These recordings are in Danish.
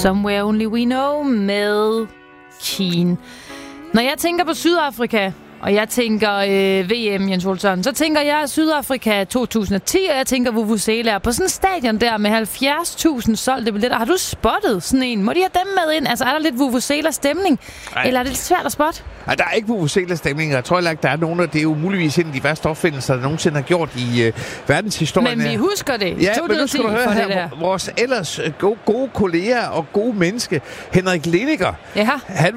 Somewhere Only We Know med Keane. Når jeg tænker på Sydafrika, og jeg tænker VM, Jens Olsson, så tænker jeg Sydafrika 2010, og jeg tænker Vuvuzela. På sådan en stadion der med 70.000 solgte billetter, har du spottet sådan en? Må de have dem med ind? Altså, er der lidt Vuvuzela-stemning? Eller er det lidt svært at spotte? Nej, der er ikke Vuvuzela-stemning. Jeg tror ikke, der er nogen, og det er jo muligvis en af de værste opfindelser, der nogensinde har gjort i verdenshistorien. Men vi husker det. Ja, men nu skal du høre her, vores ellers gode kollega og gode menneske, Henrik Liniger. Ja. Han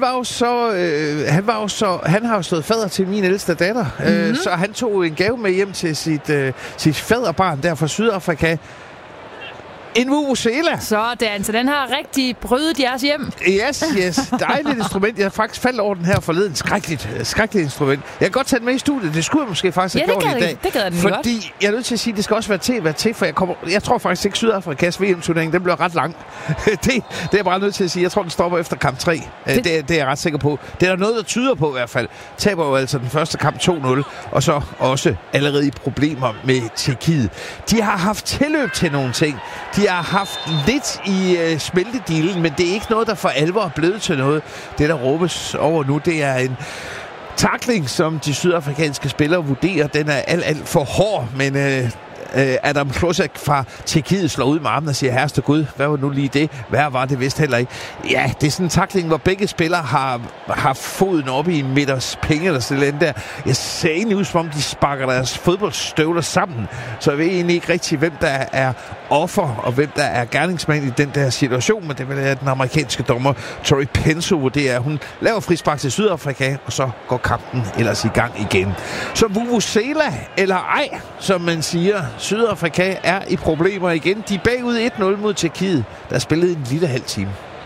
har jo stået fader til min ældste datter, så han tog en gave med hjem til sit faderbarn der fra Sydafrika. En Vuvuzela. Sådan, så den har rigtig brydet jeres hjem. Yes. Dejligt instrument. Jeg faktisk faldt over den her forleden. Skrækkeligt instrument. Jeg kan godt tage den med i studiet. Det skulle jeg måske faktisk have gjort i dag. Det gad den fordi godt. Jeg er nødt til at sige, at det skal også være til, for jeg tror faktisk ikke Sydafrikas VM-turnering, den bliver ret lang. det er jeg bare nødt til at sige. Jeg tror, den stopper efter kamp 3. Det er jeg ret sikker på. Det er der noget, der tyder på i hvert fald. Taber jo altså den første kamp 2-0, og så også allerede i problemer med Tjekkiet. De har haft tilløb til nogle ting. De har haft lidt i smeltedealen, men det er ikke noget, der for alvor er blevet til noget. Det, der råbes over nu, det er en tackling, som de sydafrikanske spillere vurderer. Den er alt for hård, men Adam Klosek fra Tjekkiet slår ud med armen og siger, herreste Gud, hvad var nu lige det? Hvad var det vist heller ikke? Ja, det er sådan en tackling, hvor begge spillere har foden oppe i midters penge eller sådan noget der. Jeg ser egentlig ud, som om de sparker deres fodboldstøvler sammen, så jeg ved egentlig ikke rigtig, hvem der er offer og hvem der er gerningsmand i den der situation, men det vil den amerikanske dommer Tori Penso vurderer. Hun laver frispark til Sydafrika, og så går kampen ellers i gang igen. Så Vuvuzela eller ej, som man siger, Sydafrika er i problemer igen. De er bagud 1-0 mod Tjekkiet, der spillede en lille halv time.